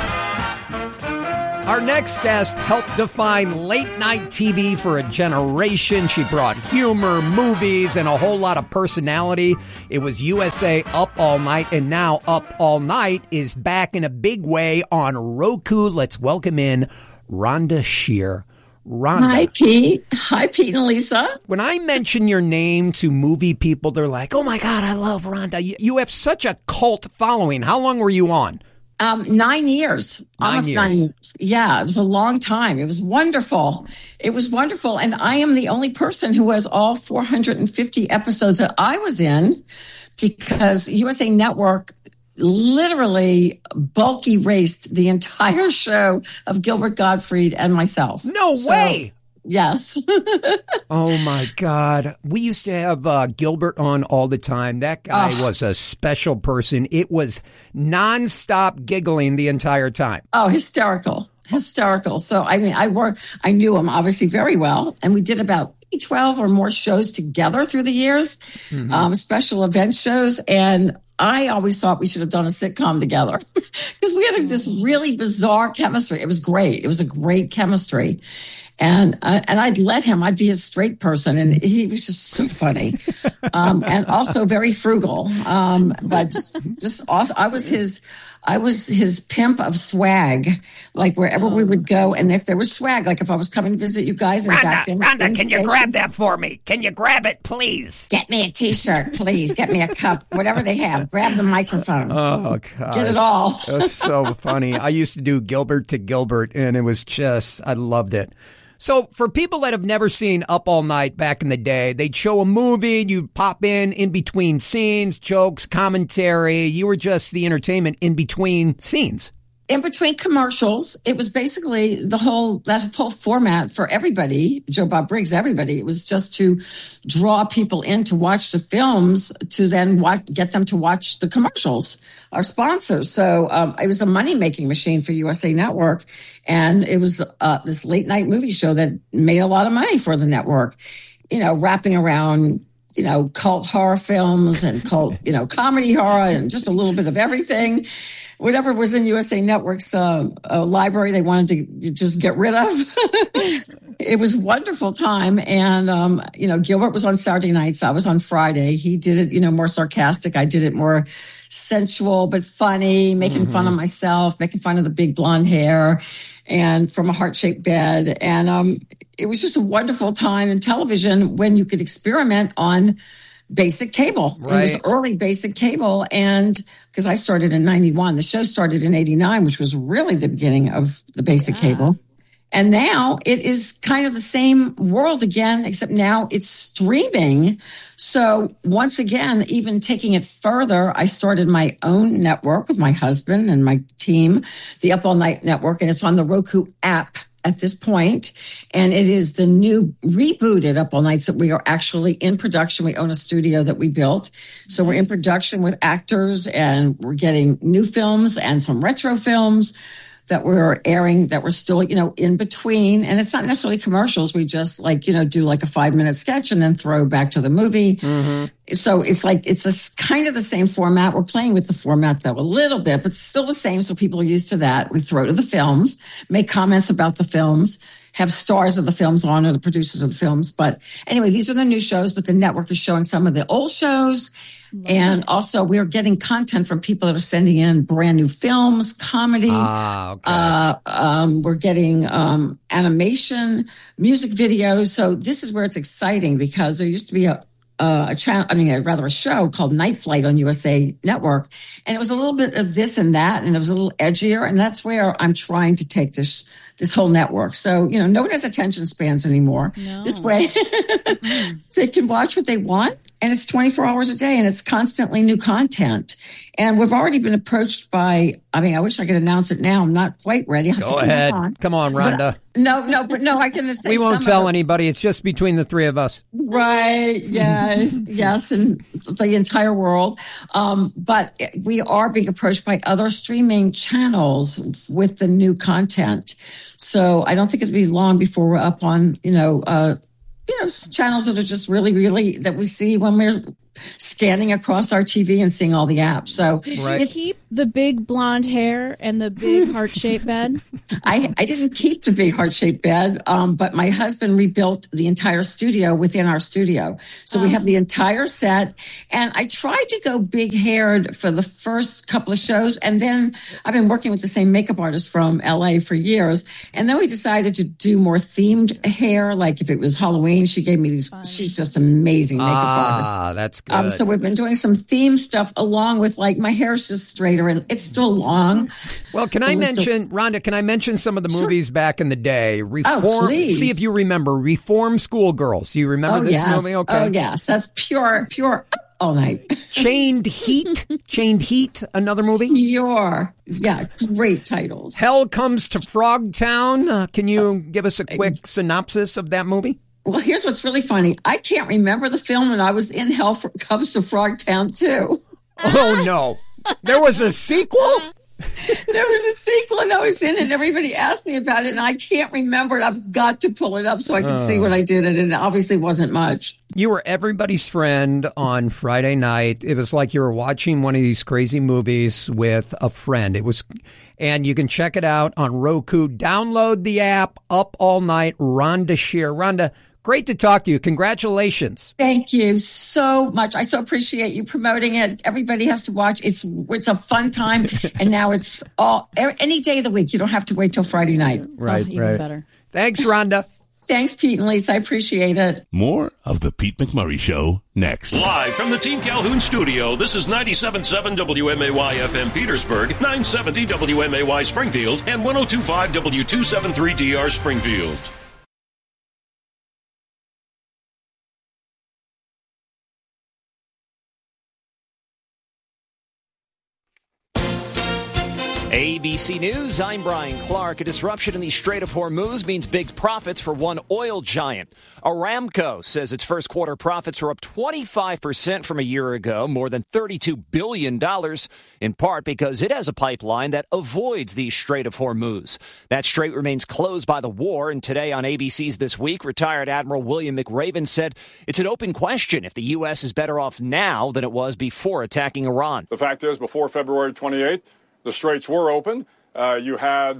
Our next guest helped define late-night TV for a generation. She brought humor, movies, and a whole lot of personality. It was USA Up All Night, and now Up All Night is back in a big way on Roku. Let's welcome in Rhonda Shear. Rhonda. Hi, Pete. Hi, Pete and Lisa. When I mention your name to movie people, they're like, oh, my God, I love Rhonda. You have such a cult following. How long were you on? 9 years. Almost 9 years. Yeah, it was a long time. It was wonderful. And I am the only person who has all 450 episodes that I was in, because USA Network literally bulk erased the entire show of Gilbert Gottfried and myself. No way. Yes. Oh, my God. We used to have Gilbert on all the time. That guy was a special person. It was nonstop giggling the entire time. Oh, hysterical. So, I mean, I knew him obviously very well, and we did about 12 or more shows together through the years, special event shows. And I always thought we should have done a sitcom together because we had this really bizarre chemistry. It was great. It was a great chemistry. And I'd let him. I'd be a straight person, and he was just so funny, and also very frugal. But just awesome. I was his pimp of swag. Like wherever we would go, and if there was swag, like if I was coming to visit you guys, and Rhonda, can you grab that for me? Can you grab it, please? Get me a T-shirt, please. Get me a cup, whatever they have. Grab the microphone. Oh God, get it all. It was so funny. I used to do Gilbert to Gilbert, and it was I loved it. So for people that have never seen Up All Night back in the day, they'd show a movie, you'd pop in between scenes, jokes, commentary. You were just the entertainment in between scenes. In between commercials, it was basically that whole format for everybody, Joe Bob Briggs, everybody. It was just to draw people in to watch the films, to then get them to watch the commercials, our sponsors. So it was a money-making machine for USA Network. And it was this late-night movie show that made a lot of money for the network, wrapping around cult horror films and cult, comedy horror and just a little bit of everything. Whatever was in USA Network's library, they wanted to just get rid of. It was a wonderful time. And, Gilbert was on Saturday nights. I was on Friday. He did it, more sarcastic. I did it more sensual, but funny, making fun of myself, making fun of the big blonde hair and from a heart-shaped bed. And it was just a wonderful time in television when you could experiment on basic cable. Right. It was early basic cable. And because I started in 91, the show started in 89, which was really the beginning of the basic cable. And now it is kind of the same world again, except now it's streaming. So once again, even taking it further, I started my own network with my husband and my team, the Up All Night Network, and it's on the Roku app at this point. And it is the new rebooted Up All Nights that we are actually in production. We own a studio that we built. So we're in production with actors, and we're getting new films and some retro films that we're airing that we're still, in between. And it's not necessarily commercials. We just do like a 5-minute sketch and then throw back to the movie. So it's kind of the same format. We're playing with the format though a little bit, but still the same. So people are used to that. We throw to the films, make comments about the films, have stars of the films on or the producers of the films. But anyway, these are the new shows, but the network is showing some of the old shows. And also we're getting content from people that are sending in brand new films, comedy. We're getting animation, music videos. So this is where it's exciting because there used to be a show called Night Flight on USA Network. And it was a little bit of this and that, and it was a little edgier. And that's where I'm trying to take this whole network. So, no one has attention spans anymore. No. This way they can watch what they want. And it's 24 hours a day, and it's constantly new content. And we've already been approached by, I wish I could announce it now. I'm not quite ready. Go ahead. Come on, Rhonda. No, I can say we won't tell anybody. It's just between the three of us. Right. Yeah. Yes. And the entire world. But we are being approached by other streaming channels with the new content. So I don't think it'll be long before we're up on, channels that are just really, really that we see when we're scanning across our TV and seeing all the apps. So did you keep the big blonde hair and the big heart-shaped bed? I didn't keep the big heart-shaped bed, but my husband rebuilt the entire studio within our studio. So we have the entire set, and I tried to go big-haired for the first couple of shows, and then I've been working with the same makeup artist from LA for years, and then we decided to do more themed hair, like if it was Halloween, she gave me these, she's just amazing makeup artist. That's good. So we've been doing some theme stuff along with, like, my hair's just straighter and it's still long. Well, can I mention, Rhonda, can I mention some of the movies back in the day? Please. See if you remember. Reform Schoolgirls. You remember this movie? Okay. Oh, yes. That's pure all night. Chained Heat, another movie? Great titles. Hell Comes to Frogtown. Can you give us a quick synopsis of that movie? Well, here's what's really funny. I can't remember the film, and I was in Hell Comes to Frogtown, too. Oh, no. There was a sequel? There was a sequel, and I was in it, and everybody asked me about it, and I can't remember it. I've got to pull it up so I can see what I did, and it obviously wasn't much. You were everybody's friend on Friday night. It was like you were watching one of these crazy movies with a friend. And you can check it out on Roku. Download the app, Up All Night, Rhonda Shear. Rhonda, great to talk to you. Congratulations. Thank you so much. I so appreciate you promoting it. Everybody has to watch. It's a fun time. And now it's any day of the week. You don't have to wait till Friday night. Right. Even better. Thanks, Rhonda. Thanks, Pete and Lisa. I appreciate it. More of the Pete McMurray Show next. Live from the Team Calhoun studio, this is 97.7 WMAY FM Petersburg, 970 WMAY Springfield, and 102.5 W273DR Springfield. ABC News, I'm Brian Clark. A disruption in the Strait of Hormuz means big profits for one oil giant. Aramco says its first quarter profits were up 25% from a year ago, more than $32 billion, in part because it has a pipeline that avoids the Strait of Hormuz. That strait remains closed by the war, and today on ABC's This Week, retired Admiral William McRaven said it's an open question if the U.S. is better off now than it was before attacking Iran. The fact is, before February 28th, the straits were open. You had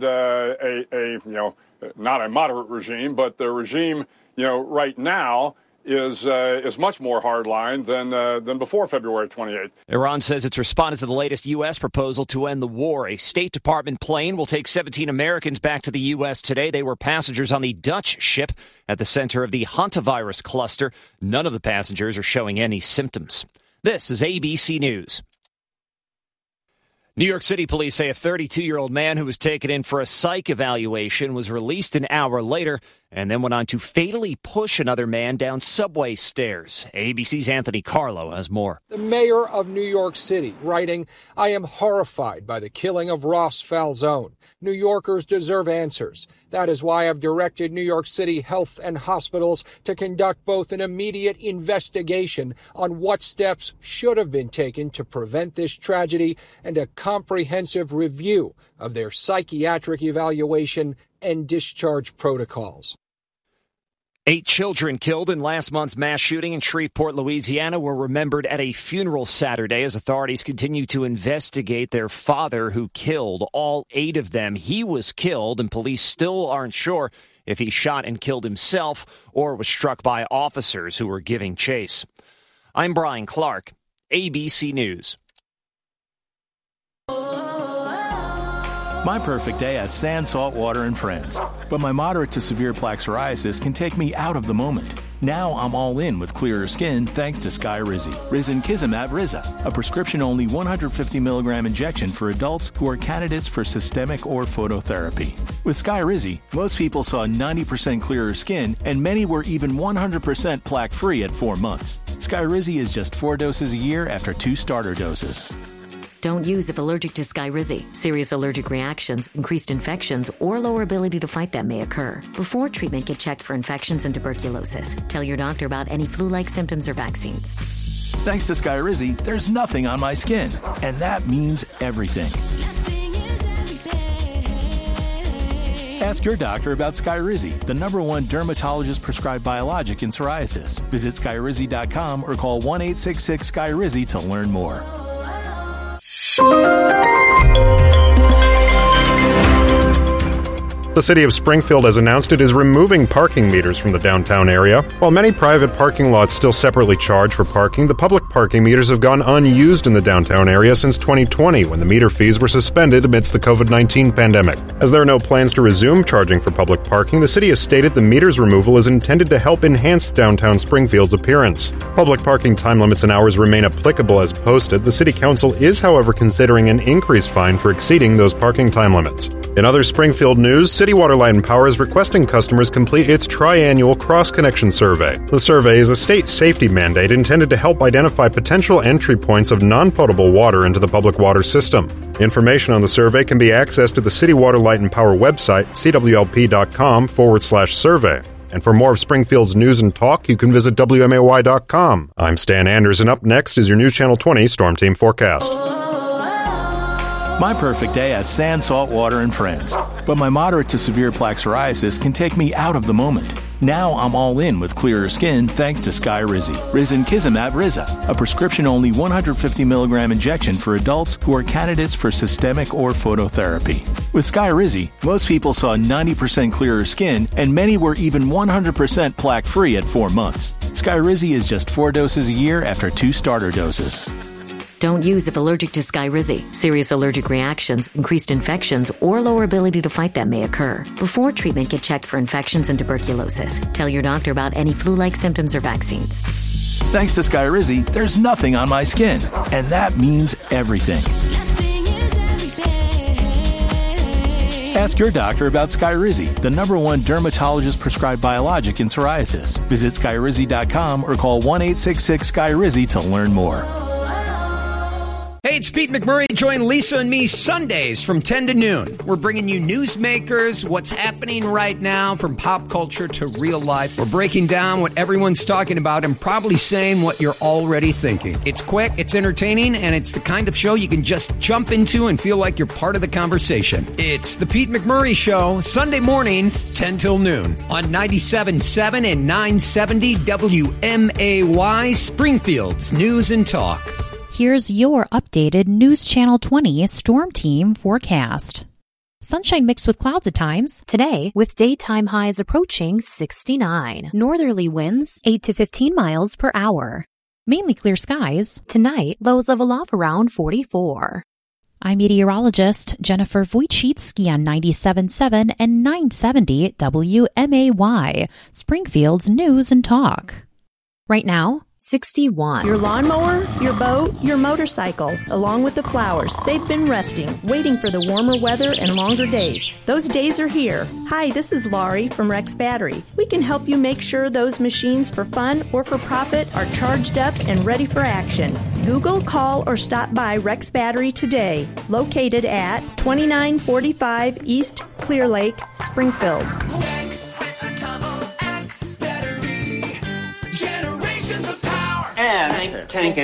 not a moderate regime, but the regime, right now is much more hardline than before February 28th. Iran says it's responded to the latest U.S. proposal to end the war. A State Department plane will take 17 Americans back to the U.S. today. They were passengers on the Dutch ship at the center of the hantavirus cluster. None of the passengers are showing any symptoms. This is ABC News. New York City police say a 32-year-old man who was taken in for a psych evaluation was released an hour later and then went on to fatally push another man down subway stairs. ABC's Anthony Carlo has more. The mayor of New York City writing, "I am horrified by the killing of Ross Falzone. New Yorkers deserve answers. That is why I've directed New York City Health and Hospitals to conduct both an immediate investigation on what steps should have been taken to prevent this tragedy and a comprehensive review of their psychiatric evaluation and discharge protocols." 8 children killed in last month's mass shooting in Shreveport, Louisiana, were remembered at a funeral Saturday as authorities continue to investigate their father who killed all 8 of them. He was killed, and police still aren't sure if he shot and killed himself or was struck by officers who were giving chase. I'm Brian Clark, ABC News. My perfect day has sand, salt water, and friends. But my moderate to severe plaque psoriasis can take me out of the moment. Now I'm all in with clearer skin thanks to Skyrizi. Risankizumab Riza, a prescription-only 150 milligram injection for adults who are candidates for systemic or phototherapy. With Skyrizi, most people saw 90% clearer skin, and many were even 100% plaque-free at 4 months. Skyrizi is just 4 doses a year after 2 starter doses. Don't use if allergic to Skyrizi. Serious allergic reactions, increased infections, or lower ability to fight them may occur. Before treatment, get checked for infections and tuberculosis. Tell your doctor about any flu-like symptoms or vaccines. Thanks to Skyrizi, there's nothing on my skin. And that means everything. Ask your doctor about Skyrizi, the #1 dermatologist-prescribed biologic in psoriasis. Visit Skyrizi.com or call 1-866-SKYRIZI to learn more. The city of Springfield has announced it is removing parking meters from the downtown area. While many private parking lots still separately charge for parking, the public parking meters have gone unused in the downtown area since 2020, when the meter fees were suspended amidst the COVID-19 pandemic. As there are no plans to resume charging for public parking, the city has stated the meters removal is intended to help enhance downtown Springfield's appearance. Public parking time limits and hours remain applicable as posted. The city council is, however, considering an increased fine for exceeding those parking time limits. In other Springfield news, City Water, Light and Power is requesting customers complete its triannual cross-connection survey. The survey is a state safety mandate intended to help identify potential entry points of non-potable water into the public water system. Information on the survey can be accessed at the City Water, Light and Power website, cwlp.com/survey. And for more of Springfield's news and talk, you can visit WMAY.com. I'm Stan Anders, and up next is your News Channel 20 Storm Team Forecast. My perfect day has sand, salt water, and friends. But my moderate to severe plaque psoriasis can take me out of the moment. Now I'm all in with clearer skin thanks to Skyrizi. Risankizumab Riza, a prescription-only 150 milligram injection for adults who are candidates for systemic or phototherapy. With Skyrizi, most people saw 90% clearer skin, and many were even 100% plaque-free at 4 months. Skyrizi is just 4 doses a year after 2 starter doses. Don't use if allergic to Skyrizi. Serious allergic reactions, increased infections, or lower ability to fight them may occur. Before treatment, get checked for infections and tuberculosis. Tell your doctor about any flu-like symptoms or vaccines. Thanks to Skyrizi, there's nothing on my skin, and that means everything. Ask your doctor about Skyrizi, the #1 dermatologist-prescribed biologic in psoriasis. Visit Skyrizi.com or call 1-866-SKYRIZI to learn more. Hey, it's Pete McMurray. Join Lisa and me Sundays from 10 to noon. We're bringing you newsmakers, what's happening right now from pop culture to real life. We're breaking down what everyone's talking about and probably saying what you're already thinking. It's quick, it's entertaining, and it's the kind of show you can just jump into and feel like you're part of the conversation. It's the Pete McMurray Show, Sunday mornings, 10 till noon on 97.7 and 970 WMAY, Springfield's News and Talk. Here's your updated News Channel 20 Storm Team forecast. Sunshine mixed with clouds at times. Today, with daytime highs approaching 69. Northerly winds 8 to 15 miles per hour. Mainly clear skies. Tonight, lows level off around 44. I'm meteorologist Jennifer Wojcicki on 97.7 and 970 WMAY, Springfield's News and Talk. Right now, 61. Your lawnmower, your boat, your motorcycle, along with the flowers, they've been resting, waiting for the warmer weather and longer days. Those days are here. Hi, this is Laurie from Rex Battery. We can help you make sure those machines for fun or for profit are charged up and ready for action. Google, call, or stop by Rex Battery today, located at 2945 East Clear Lake, Springfield. Rex with a double X battery. Generations of power. And tank.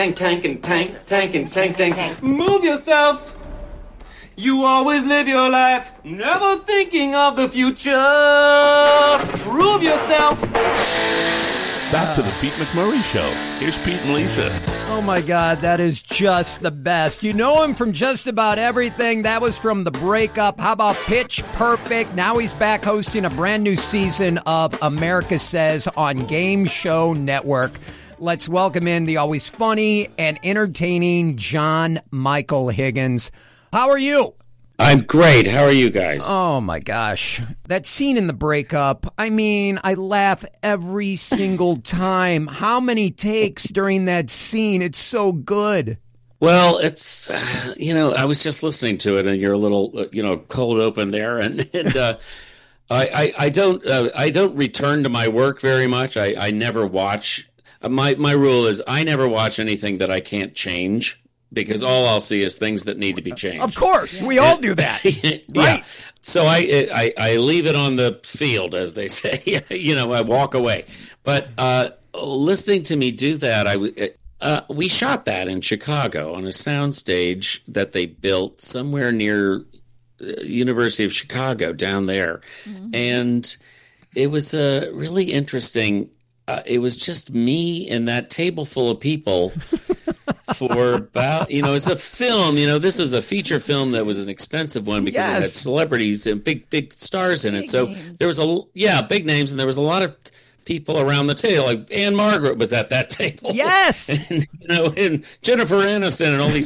Move yourself. You always live your life, never thinking of the future. Prove yourself. Back to the Pete McMurray Show. Here's Pete and Lisa. Oh my God, that is just the best. You know him from just about everything. That was from The Breakup. How about Pitch Perfect? Now he's back hosting a brand new season of America Says on Game Show Network. Let's welcome in the always funny and entertaining John Michael Higgins. How are you? I'm great. How are you guys? Oh, my gosh. That scene in The Breakup, I mean, I laugh every single time. How many takes during that scene? It's so good. Well, it's, I was just listening to it, and you're a little, cold open there. And I don't return to my work very much. I never watch. My rule is I never watch anything that I can't change, because all I'll see is things that need to be changed. Of course, we all do that, right? Yeah. So I leave it on the field, as they say. I walk away. But listening to me do that, we shot that in Chicago on a soundstage that they built somewhere near University of Chicago down there. Mm-hmm. And it was really interesting. It was just me and that table full of people for about, it's a film, this was a feature film that was an expensive one because it had celebrities and big stars in it. Big names. There was big names, and there was a lot of people around the table. Like Anne Margaret was at that table. Yes. And Jennifer Aniston and all these